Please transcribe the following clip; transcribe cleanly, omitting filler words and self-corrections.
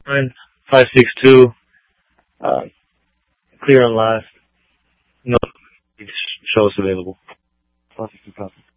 Fine. 562. Clear on last. No shows available. 562 copy.